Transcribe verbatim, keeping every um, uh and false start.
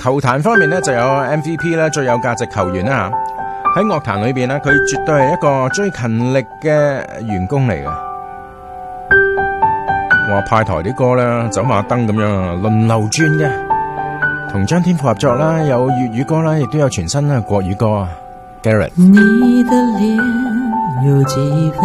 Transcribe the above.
球壇方面咧就有 M V P 啦，最有價值球員啦。喺樂壇裏邊咧，佢絕對係一個最勤力嘅員工嚟嘅。話派台啲歌咧，走馬燈咁樣輪流轉嘅，同張天賦合作啦，有粵語歌啦，亦都有全新嘅國語歌啊。Garrett。 你的臉有幾分